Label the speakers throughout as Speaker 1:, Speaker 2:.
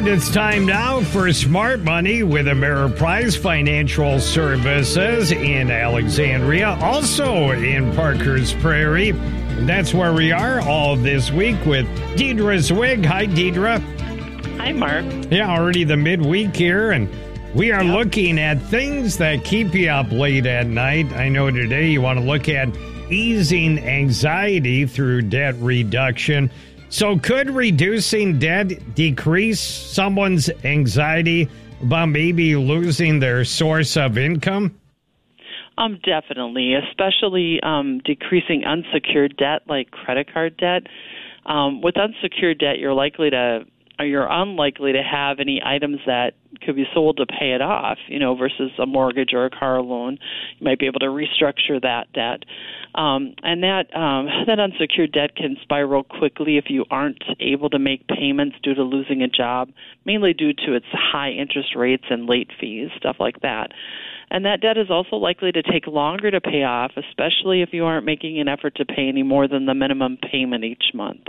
Speaker 1: And it's time now for Smart Money with Ameriprise Financial Services in Alexandria, also in Parkers Prairie. And that's where we are all this week with Deidre Zwig. Hi, Deidre.
Speaker 2: Hi, Mark.
Speaker 1: Yeah, already the midweek here, and we are looking at things that keep you up late at night. I know today you want to look at easing anxiety through debt reduction. So could reducing debt decrease someone's anxiety about maybe losing their source of income?
Speaker 2: Definitely, especially decreasing unsecured debt like credit card debt. With unsecured debt, you're unlikely to have any items that could be sold to pay it off, versus a mortgage or a car loan. You might be able to restructure that debt. And that unsecured debt can spiral quickly if you aren't able to make payments due to losing a job, mainly due to its high interest rates and late fees, stuff like that. And that debt is also likely to take longer to pay off, especially if you aren't making an effort to pay any more than the minimum payment each month.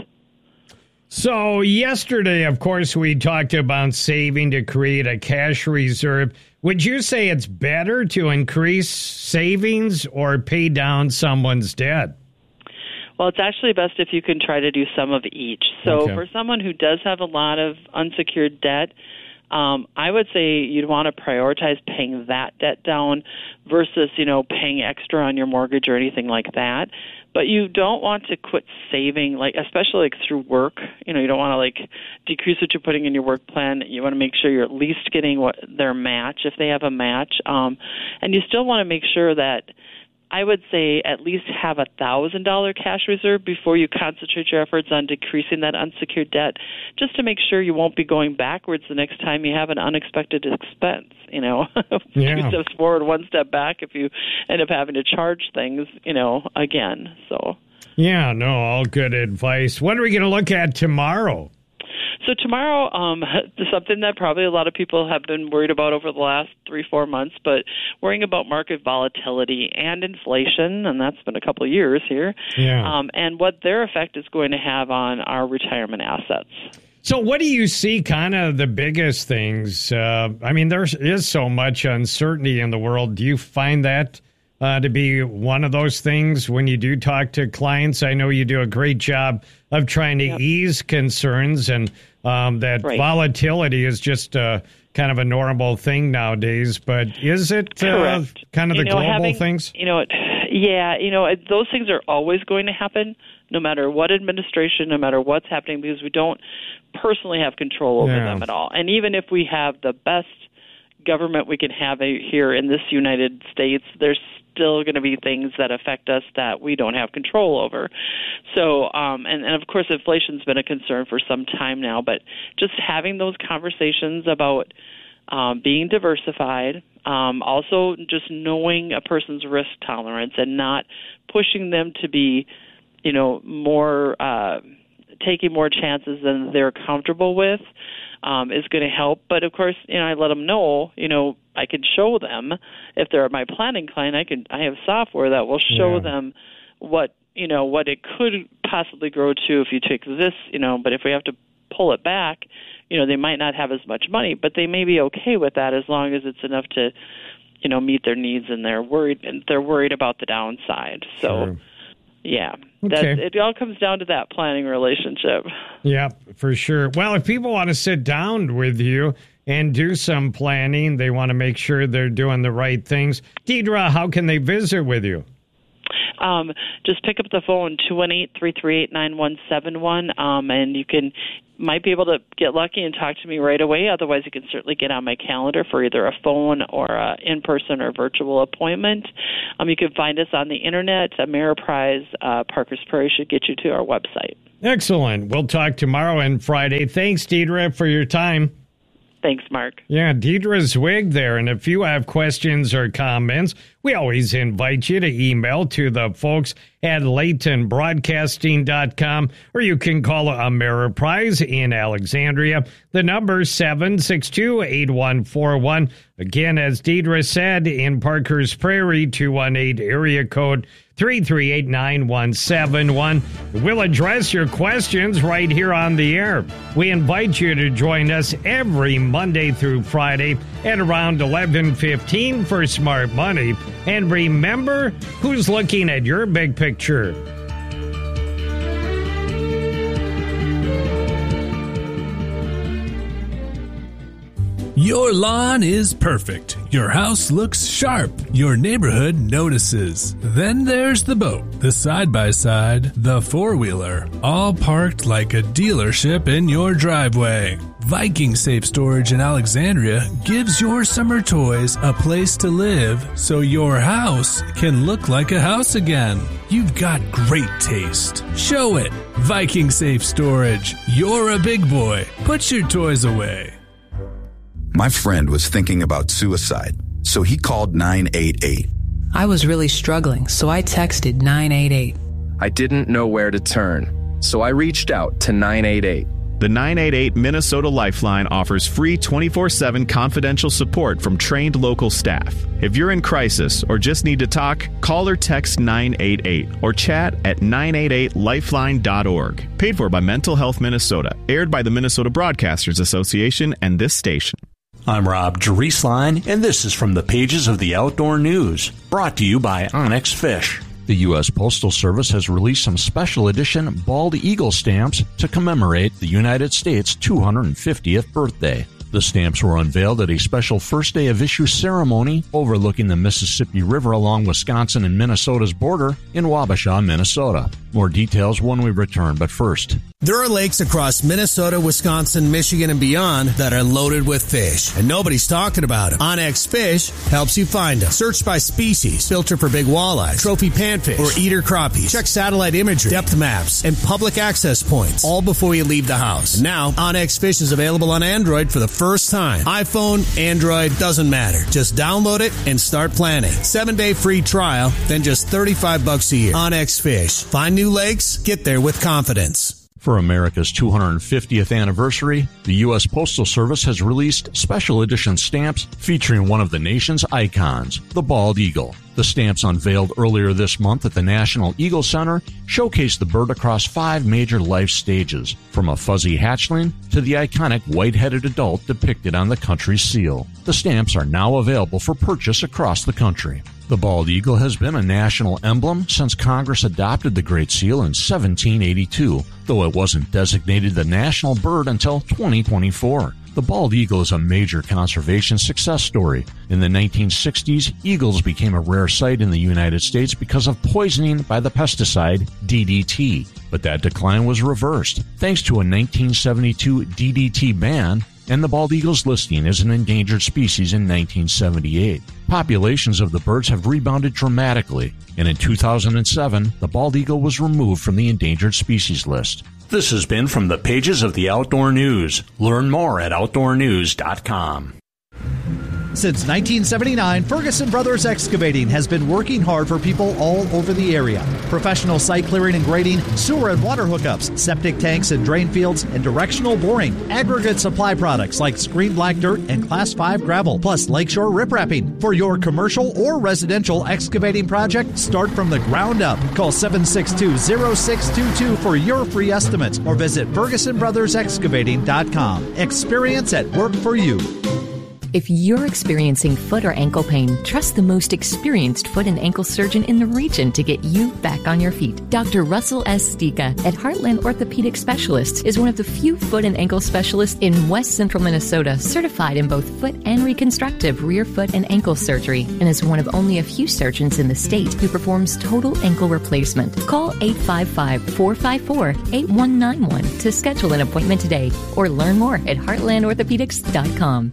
Speaker 1: So yesterday, of course, we talked about saving to create a cash reserve. Would you say it's better to increase savings or pay down someone's debt?
Speaker 2: Well, it's actually best if you can try to do some of each. So for someone who does have a lot of unsecured debt, I would say you'd want to prioritize paying that debt down versus, paying extra on your mortgage or anything like that. But you don't want to quit saving, especially through work. You don't want to decrease what you're putting in your work plan. You want to make sure you're at least getting their match if they have a match. And you still want to make sure that, I would say, at least have $1,000 cash reserve before you concentrate your efforts on decreasing that unsecured debt, just to make sure you won't be going backwards the next time you have an unexpected expense. Two steps forward, one step back if you end up having to charge things, again. So.
Speaker 1: Yeah, no, all good advice. What are we going to look at tomorrow?
Speaker 2: So tomorrow, something that probably a lot of people have been worried about over the last 3-4 months, but worrying about market volatility and inflation, and that's been a couple of years here, and what their effect is going to have on our retirement assets.
Speaker 1: So what do you see kind of the biggest things? There is so much uncertainty in the world. Do you find that to be one of those things when you do talk to clients? I know you do a great job of trying to ease concerns, and that volatility is just kind of a normal thing nowadays. But is it kind of the global things?
Speaker 2: Those things are always going to happen, no matter what administration, no matter what's happening, because we don't personally have control over them at all. And even if we have the best government we can have here in this United States, there's still going to be things that affect us that we don't have control over. So, and of course, inflation's been a concern for some time now, but just having those conversations about being diversified, also just knowing a person's risk tolerance and not pushing them to be, more taking more chances than they're comfortable with, is going to help. But of course, I let them know, I can show them if they're my planning client. I have software that will show them what it could possibly grow to if you take this, but if we have to pull it back, they might not have as much money, but they may be okay with that as long as it's enough to, meet their needs, and they're worried about the downside. So. Sure. Yeah, it all comes down to that planning relationship.
Speaker 1: Yeah, for sure. Well, if people want to sit down with you and do some planning, they want to make sure they're doing the right things. Deidre, how can they visit with you?
Speaker 2: Just pick up the phone, 218-338-9171, and you might be able to get lucky and talk to me right away. Otherwise, you can certainly get on my calendar for either a phone or a in-person or virtual appointment. You can find us on the internet. Ameriprise Parkers Prairie should get you to our website.
Speaker 1: Excellent. We'll talk tomorrow and Friday. Thanks, Deidre, for your time.
Speaker 2: Thanks, Mark.
Speaker 1: Yeah, Deidre Zwig there. And if you have questions or comments, We always invite you to email to the folks at LaytonBroadcasting.com, or you can call Ameriprise in Alexandria. The number 762-8141. Again, as Deidre said, in Parker's Prairie, 218 area code 338-9171. We'll address your questions right here on the air. We invite you to join us every Monday through Friday at around 11:15 for Smart Money. And remember, who's looking at your big picture?
Speaker 3: Your lawn is perfect. Your house looks sharp. Your neighborhood notices. Then there's the boat, the side-by-side, the four-wheeler, all parked like a dealership in your driveway. Viking Safe Storage in Alexandria gives your summer toys a place to live so your house can look like a house again. You've got great taste. Show it. Viking Safe Storage. You're a big boy. Put your toys away.
Speaker 4: My friend was thinking about suicide, so he called 988.
Speaker 5: I was really struggling, so I texted 988.
Speaker 6: I didn't know where to turn, so I reached out to 988.
Speaker 7: The 988 Minnesota Lifeline offers free 24/7 confidential support from trained local staff. If you're in crisis or just need to talk, call or text 988 or chat at 988lifeline.org. Paid for by Mental Health Minnesota. Aired by the Minnesota Broadcasters Association and this station.
Speaker 8: I'm Rob Drieslein, and this is from the pages of the Outdoor News, brought to you by Onyx Fish. The U.S. Postal Service has released some special edition bald eagle stamps to commemorate the United States' 250th birthday. The stamps were unveiled at a special first day of issue ceremony overlooking the Mississippi River along Wisconsin and Minnesota's border in Wabasha, Minnesota. More details when we return, but first.
Speaker 9: There are lakes across Minnesota, Wisconsin, Michigan, and beyond that are loaded with fish, and nobody's talking about them. Onyx Fish helps you find them. Search by species, filter for big walleyes, trophy panfish, or eater crappies. Check satellite imagery, depth maps, and public access points, all before you leave the house. And now, Onyx Fish is available on Android for the first time. iPhone, Android, doesn't matter. Just download it and start planning. 7-day free trial, then just $35 a year. Onyx Fish. Find new lakes, get there with confidence.
Speaker 8: For America's 250th anniversary, the U.S. Postal Service has released special edition stamps featuring one of the nation's icons, the bald eagle. The stamps unveiled earlier this month at the National Eagle Center showcase the bird across 5 major life stages, from a fuzzy hatchling to the iconic white-headed adult depicted on the country's seal. The stamps are now available for purchase across the country. The bald eagle has been a national emblem since Congress adopted the Great Seal in 1782, though it wasn't designated the national bird until 2024. The bald eagle is a major conservation success story. In the 1960s, eagles became a rare sight in the United States because of poisoning by the pesticide DDT. But that decline was reversed thanks to a 1972 DDT ban and the bald eagle's listing as an endangered species in 1978. Populations of the birds have rebounded dramatically, and in 2007, the bald eagle was removed from the endangered species list.
Speaker 3: This has been from the pages of the Outdoor News. Learn more at OutdoorNews.com.
Speaker 10: Since 1979, Ferguson Brothers Excavating has been working hard for people all over the area. Professional site clearing and grading, sewer and water hookups, septic tanks and drain fields, and directional boring. Aggregate supply products like screen black dirt and Class 5 gravel, plus lakeshore riprapping. For your commercial or residential excavating project, start from the ground up. Call 762-0622 for your free estimates or visit FergusonBrothersExcavating.com. Experience at work for you.
Speaker 11: If you're experiencing foot or ankle pain, trust the most experienced foot and ankle surgeon in the region to get you back on your feet. Dr. Russell S. Stika at Heartland Orthopedic Specialists is one of the few foot and ankle specialists in West Central Minnesota certified in both foot and reconstructive rear foot and ankle surgery, and is one of only a few surgeons in the state who performs total ankle replacement. Call 855-454-8191 to schedule an appointment today or learn more at heartlandorthopedics.com.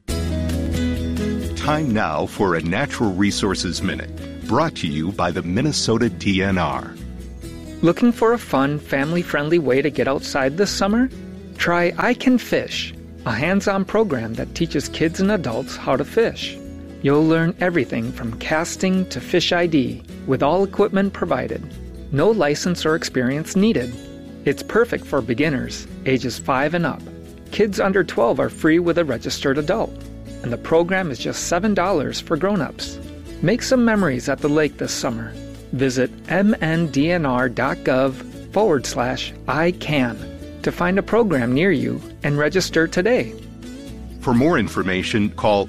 Speaker 12: Time now for a Natural Resources Minute, brought to you by the Minnesota DNR.
Speaker 13: Looking for a fun, family-friendly way to get outside this summer? Try I Can Fish, a hands-on program that teaches kids and adults how to fish. You'll learn everything from casting to fish ID, with all equipment provided. No license or experience needed. It's perfect for beginners, ages 5 and up. Kids under 12 are free with a registered adult. And the program is just $7 for grown-ups. Make some memories at the lake this summer. Visit mndnr.gov/ICAN to find a program near you and register today.
Speaker 12: For more information, call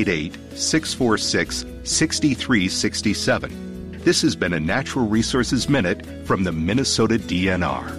Speaker 12: 888-646-6367. This has been a Natural Resources Minute from the Minnesota DNR.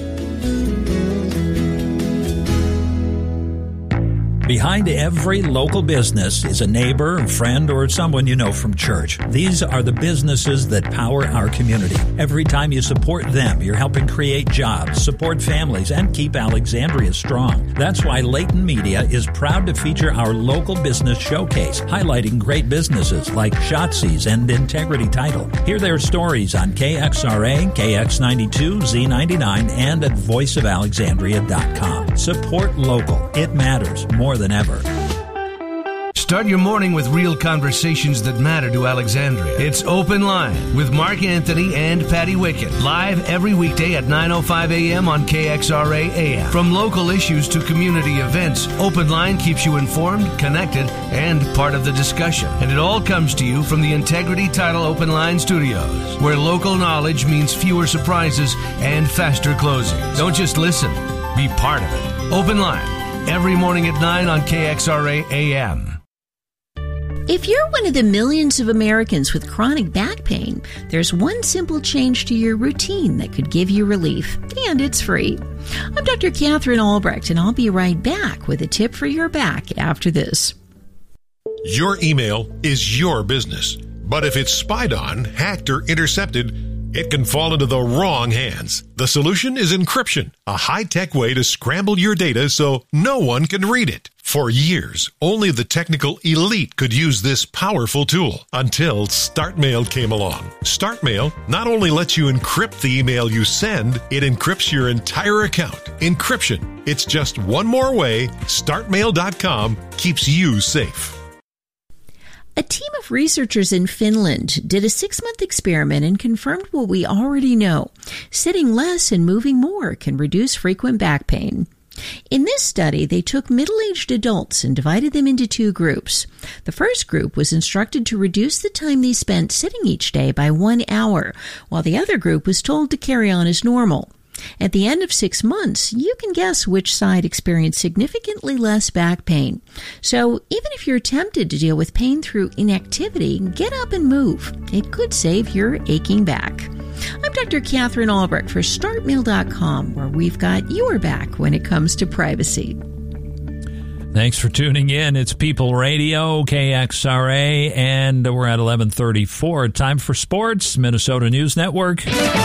Speaker 14: Behind every local business is a neighbor, friend, or someone you know from church. These are the businesses that power our community. Every time you support them, you're helping create jobs, support families, and keep Alexandria strong. That's why Layton Media is proud to feature our local business showcase, highlighting great businesses like Shotzi's and Integrity Title. Hear their stories on KXRA, KX92, Z99, and at voiceofalexandria.com. Support local. It matters more than ever.
Speaker 15: Start your morning with real conversations that matter to Alexandria. It's Open Line with Mark Anthony and Patty Wickett. Live every weekday at 9:05 a.m. on KXRA AM. From local issues to community events, Open Line keeps you informed, connected, and part of the discussion. And it all comes to you from the Integrity Title Open Line Studios, where local knowledge means fewer surprises and faster closing. Don't just listen, be part of it. Open Line, every morning at 9 on KXRA AM.
Speaker 16: If you're one of the millions of Americans with chronic back pain, there's one simple change to your routine that could give you relief, and it's free. I'm Dr. Catherine Albrecht, and I'll be right back with a tip for your back after this.
Speaker 17: Your email is your business, but if it's spied on, hacked, or intercepted, it can fall into the wrong hands. The solution is encryption, a high-tech way to scramble your data so no one can read it. For years, only the technical elite could use this powerful tool until StartMail came along. StartMail not only lets you encrypt the email you send, it encrypts your entire account. Encryption. It's just one more way StartMail.com keeps you safe.
Speaker 16: A team of researchers in Finland did a 6-month experiment and confirmed what we already know. Sitting less and moving more can reduce frequent back pain. In this study, they took middle-aged adults and divided them into 2 groups. The first group was instructed to reduce the time they spent sitting each day by 1 hour, while the other group was told to carry on as normal. At the end of 6 months, you can guess which side experienced significantly less back pain. So even if you're tempted to deal with pain through inactivity, get up and move. It could save your aching back. I'm Dr. Catherine Albrecht for StartMail.com, where we've got your back when it comes to privacy.
Speaker 3: Thanks for tuning in. It's People Radio, KXRA, and we're at 11:34. Time for sports, Minnesota News Network.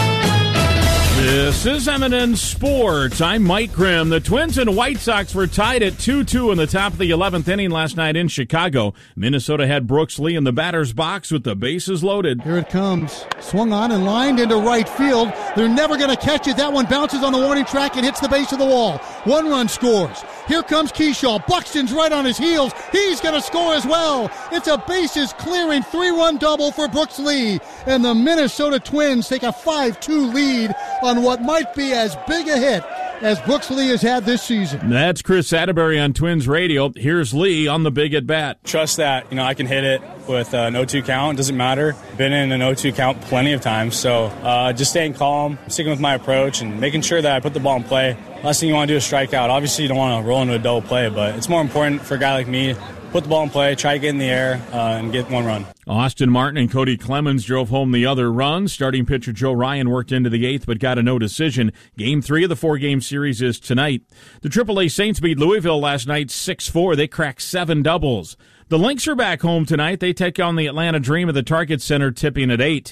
Speaker 18: This is M&N Sports. I'm Mike Grimm. The Twins and White Sox were tied at 2-2 in the top of the 11th inning last night in Chicago. Minnesota had Brooks Lee in the batter's box with the bases loaded.
Speaker 19: Here it comes. Swung on and lined into right field. They're never going to catch it. That one bounces on the warning track and hits the base of the wall. 1 run scores. Here comes Keyshaw. Buxton's right on his heels. He's going to score as well. It's a bases-clearing 3-run double for Brooks Lee. And the Minnesota Twins take a 5-2 lead on what might be as big a hit as Brooks Lee has had this season.
Speaker 18: That's Chris Atterbury on Twins Radio. Here's Lee on the big at-bat.
Speaker 20: Trust that, I can hit it with an 0-2 count. It doesn't matter. Been in an 0-2 count plenty of times. So just staying calm, sticking with my approach, and making sure that I put the ball in play. Last thing you want to do is strike out. Obviously, you don't want to roll into a double play, but it's more important for a guy like me, put the ball in play, try to get in the air, and get 1 run.
Speaker 18: Austin Martin and Cody Clemens drove home the other run. Starting pitcher Joe Ryan worked into the 8th but got a no decision. Game 3 of the 4-game series is tonight. The AAA Saints beat Louisville last night 6-4. They cracked 7 doubles. The Lynx are back home tonight. They take on the Atlanta Dream at the Target Center, tipping at 8.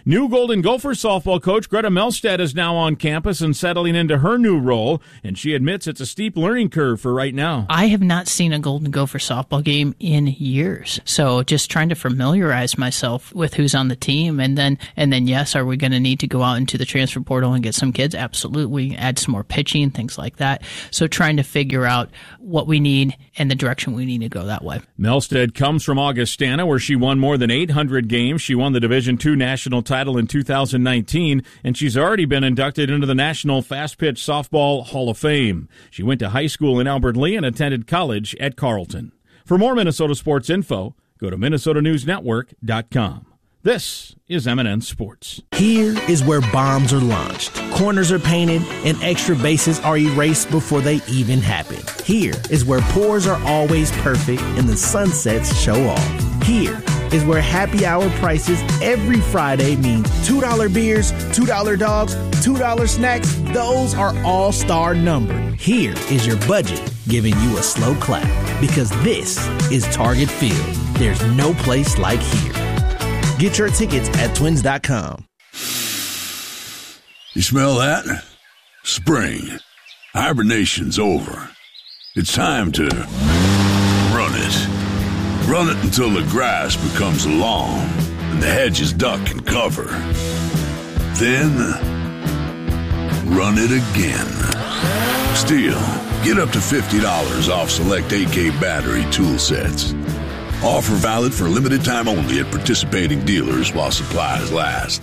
Speaker 18: New Golden Gopher softball coach Greta Melstead is now on campus and settling into her new role, and she admits it's a steep learning curve for right now.
Speaker 21: I have not seen a Golden Gopher softball game in years, so just trying to familiarize myself with who's on the team, and then yes, are we going to need to go out into the transfer portal and get some kids? Absolutely. Add some more pitching, things like that. So trying to figure out what we need and the direction we need to go that way.
Speaker 18: Melstead comes from Augustana, where she won more than 800 games. She won the Division II national title in 2019, and she's already been inducted into the National Fast Pitch Softball Hall of Fame. She went to high school in Albert Lea and attended college at Carleton. For more Minnesota sports info, go to MinnesotaNewsNetwork.com. This is MNN Sports.
Speaker 22: Here is where bombs are launched, corners are painted, and extra bases are erased before they even happen. Here is where pours are always perfect and the sunsets show off. Here is where happy hour prices every Friday mean $2 beers, $2 dogs, $2 snacks. Those are all-star numbered. Here is your budget giving you a slow clap, because this is Target Field. There's no place like here. Get your tickets at twins.com.
Speaker 23: You smell that? Spring. Hibernation's over. It's time to run it. Run it until the grass becomes long and the hedges duck and cover. Then, run it again. Still, get up to $50 off select AK battery tool sets. Offer valid for limited time only at participating dealers while supplies last.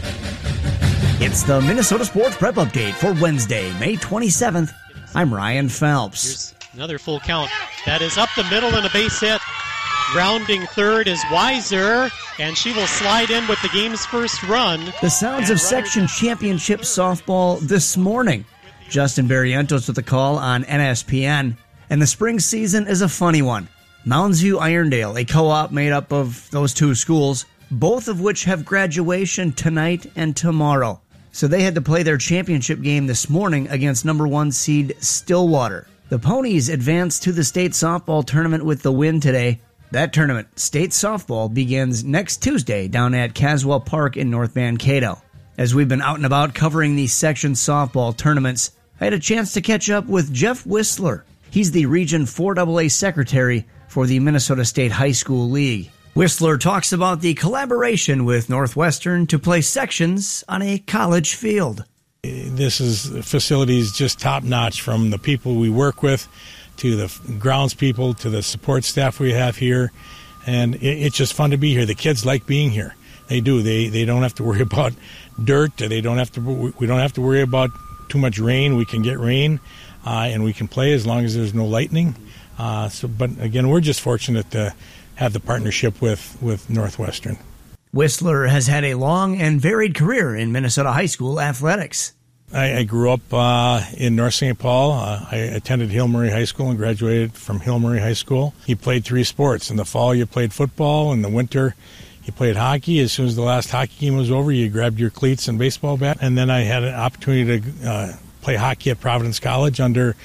Speaker 24: It's the Minnesota Sports Prep Update for Wednesday, May 27th. I'm Ryan Phelps.
Speaker 25: Here's another full count. That is up the middle and a base hit. Rounding third is Weiser, and she will slide in with the game's first run.
Speaker 24: The sounds of section championship softball this morning. Justin Barrientos with the call on NSPN. And the spring season is a funny one. Mounds View Irondale, a co-op made up of those two schools, both of which have graduation tonight and tomorrow. So they had to play their championship game this morning against number 1 seed Stillwater. The Ponies advanced to the state softball tournament with the win today. That tournament, state softball, begins next Tuesday down at Caswell Park in North Mankato. As we've been out and about covering these section softball tournaments, I had a chance to catch up with Jeff Whistler. He's the Region 4AA Secretary for the Minnesota State High School League. Whistler talks about the collaboration with Northwestern to play sections on a college field.
Speaker 26: This facilities just top-notch, from the people we work with to the grounds people to the support staff we have here, and it's just fun to be here. The kids like being here. They do. They don't have to worry about dirt. We don't have to worry about too much rain. We can get rain, and we can play as long as there's no lightning. But again, we're just fortunate to have the partnership with Northwestern.
Speaker 24: Whistler has had a long and varied career in Minnesota high school athletics.
Speaker 26: I grew up in North St. Paul. I attended Hill Murray High School and graduated from Hill Murray High School. You played 3 sports. In the fall, you played football. In the winter, you played hockey. As soon as the last hockey game was over, you grabbed your cleats and baseball bat. And then I had an opportunity to play hockey at Providence College under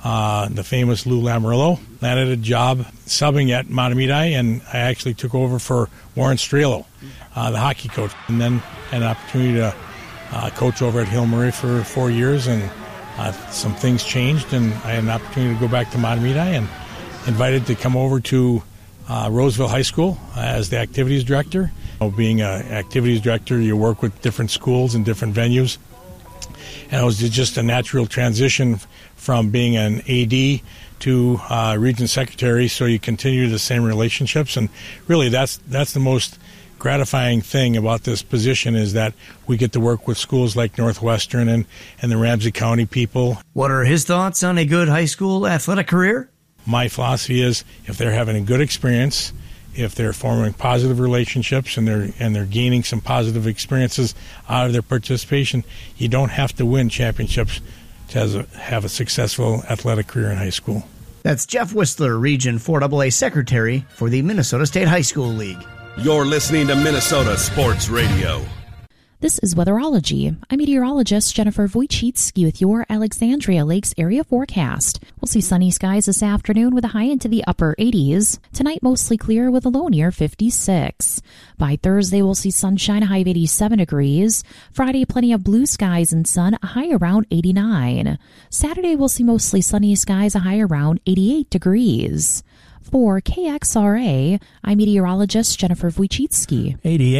Speaker 26: the famous Lou Lamoriello. Landed a job subbing at Mahtomedi, and I actually took over for Warren Strelo, the hockey coach. And then had an opportunity to coach over at Hill Murray for 4 years, and some things changed, and I had an opportunity to go back to Mahtomedi and invited to come over to Roseville High School as the activities director. Being an activities director, you work with different schools and different venues, and it was just a natural transition from being an AD to region secretary, so you continue the same relationships, and really that's the most gratifying thing about this position, is that we get to work with schools like Northwestern and the Ramsey County people.
Speaker 24: What are his thoughts on a good high school athletic career?
Speaker 26: My philosophy is, if they're having a good experience, if they're forming positive relationships and they're gaining some positive experiences out of their participation, you don't have to win championships to have a successful athletic career in high school.
Speaker 24: That's Jeff Whistler, Region 4AA Secretary for the Minnesota State High School League.
Speaker 27: You're listening to Minnesota Sports Radio.
Speaker 1: This is Weatherology. I'm meteorologist Jennifer Wojcicki with your Alexandria Lakes area forecast. We'll see sunny skies this afternoon with a high into the upper 80s. Tonight, mostly clear with a low near 56. By Thursday, we'll see sunshine, a high of 87 degrees. Friday, plenty of blue skies and sun, a high around 89. Saturday, we'll see mostly sunny skies, a high around 88 degrees. For KXRA, I'm meteorologist Jennifer Wojcicki.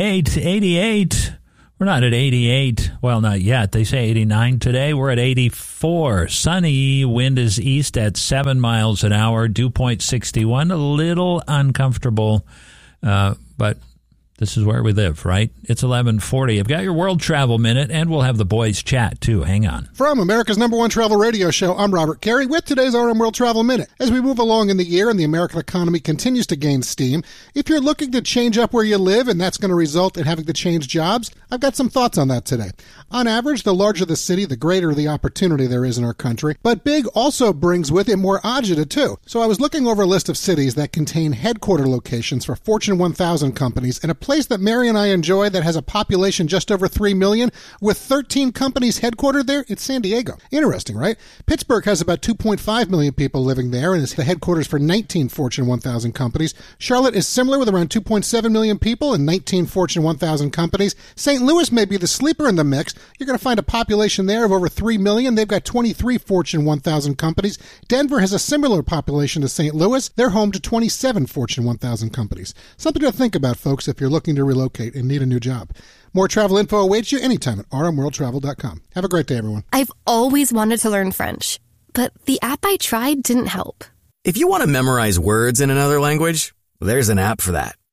Speaker 14: 88. We're not at 88. Well, not yet. They say 89 today. We're at 84. Sunny. Wind is east at 7 miles an hour. Dew point 61. A little uncomfortable, but this is where we live, right? It's 11:40. I've got your World Travel Minute, and we'll have the boys chat, too. Hang on.
Speaker 2: From America's #1 travel radio show, I'm Robert Carey with today's RM World Travel Minute. As we move along in the year and the American economy continues to gain steam, if you're looking to change up where you live and that's going to result in having to change jobs, I've got some thoughts on that today. On average, the larger the city, the greater the opportunity there is in our country. But big also brings with it more agita, too. So I was looking over a list of cities that contain headquarter locations for Fortune 1000 companies, and a place that Mary and I enjoy that has a population just over 3 million with 13 companies headquartered there, it's San Diego. Interesting, right? Pittsburgh has about 2.5 million people living there and is the headquarters for 19 Fortune 1000 companies. Charlotte is similar with around 2.7 million people and 19 Fortune 1000 companies. St. Louis may be the sleeper in the mix. You're going to find a population there of over 3 million. They've got 23 Fortune 1000 companies. Denver has a similar population to St. Louis. They're home to 27 Fortune 1000 companies. Something to think about, folks, if you're looking to relocate and need a new job. More travel info awaits you anytime at rmworldtravel.com. Have a great day, everyone.
Speaker 4: I've always wanted to learn French, but the app I tried didn't help.
Speaker 5: If you want to memorize words in another language, there's an app for that.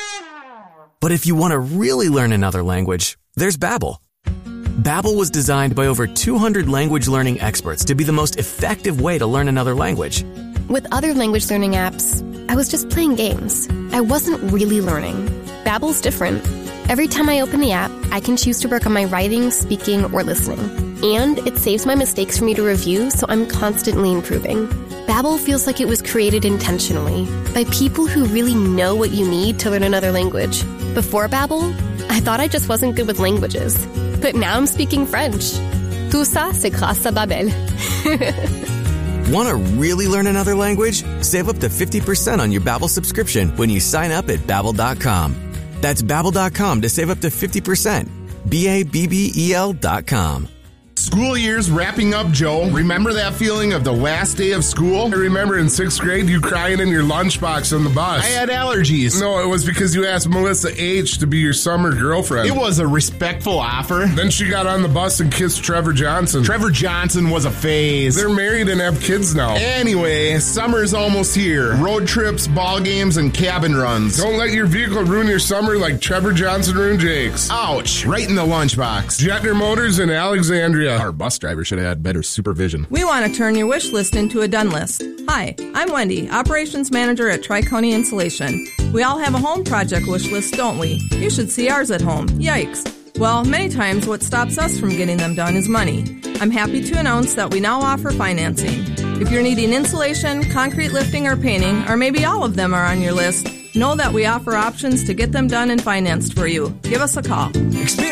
Speaker 5: But if you want to really learn another language, there's Babbel. Babbel was designed by over 200 language learning experts to be the most effective way to learn another language.
Speaker 4: With other language learning apps, I was just playing games. I wasn't really learning. Babbel's different. Every time I open the app, I can choose to work on my writing, speaking, or listening. And it saves my mistakes for me to review, so I'm constantly improving. Babbel feels like it was created intentionally by people who really know what you need to learn another language. Before Babbel, I thought I just wasn't good with languages. But now I'm speaking French. Tout ça, c'est grâce à Babbel.
Speaker 5: Want to really learn another language? Save up to 50% on your Babbel subscription when you sign up at Babbel.com. That's Babbel.com to save up to 50%. Babbel.com.
Speaker 6: School year's wrapping up, Joe. Remember that feeling of the last day of school? I remember in 6th grade you crying in your lunchbox on the bus. I had allergies. No, it was because you asked Melissa H. to be your summer girlfriend. It was a respectful offer. Then she got on the bus and kissed Trevor Johnson. Trevor Johnson was a phase. They're married and have kids now. Anyway, summer's almost here. Road trips, ball games, and cabin runs. Don't let your vehicle ruin your summer like Trevor Johnson ruined Jake's. Ouch. Right in the lunchbox. Jetner Motors in Alexandria. Our bus driver should have had better supervision.
Speaker 7: We want to turn your wish list into a done list. Hi, I'm Wendy, Operations Manager at Tri-County Insulation. We all have a home project wish list, don't we? You should see ours at home. Yikes. Well, many times what stops us from getting them done is money. I'm happy to announce that we now offer financing. If you're needing insulation, concrete lifting, or painting, or maybe all of them are on your list, know that we offer options to get them done and financed for you. Give us a call.